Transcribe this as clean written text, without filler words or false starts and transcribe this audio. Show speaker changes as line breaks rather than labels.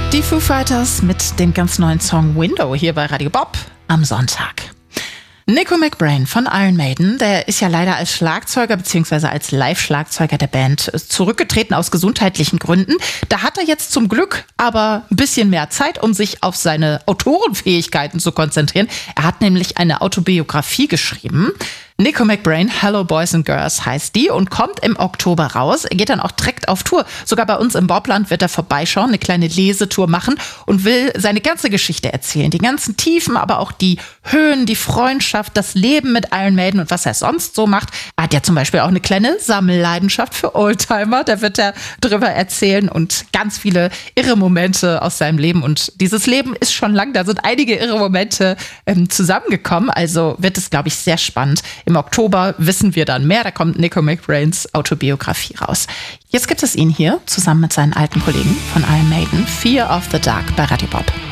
Die Foo Fighters mit dem ganz neuen Song Window hier bei Radio Bob am Sonntag. Nico McBrain von Iron Maiden, der ist ja leider als Schlagzeuger bzw. als Live-Schlagzeuger der Band zurückgetreten aus gesundheitlichen Gründen. Da hat er jetzt zum Glück aber ein bisschen mehr Zeit, um sich auf seine Autorenfähigkeiten zu konzentrieren. Er hat nämlich eine Autobiografie geschrieben. Nico McBrain, Hello Boys and Girls heißt die und kommt im Oktober raus. Er geht dann auch direkt auf Tour. Sogar bei uns im Bobland wird er vorbeischauen, eine kleine Lesetour machen und will seine ganze Geschichte erzählen. Die ganzen Tiefen, aber auch die Höhen, die Freundschaft, das Leben mit Iron Maiden und was er sonst so macht. Er hat ja zum Beispiel auch eine kleine Sammelleidenschaft für Oldtimer. Da wird er drüber erzählen und ganz viele irre Momente aus seinem Leben. Und dieses Leben ist schon lang. Da sind einige irre Momente zusammengekommen. Also wird es, glaube ich, sehr spannend. Im Oktober wissen wir dann mehr. Da kommt Nico McBrains Autobiografie raus. Jetzt gibt es ihn hier zusammen mit seinen alten Kollegen von Iron Maiden. Fear of the Dark bei Radio Bob.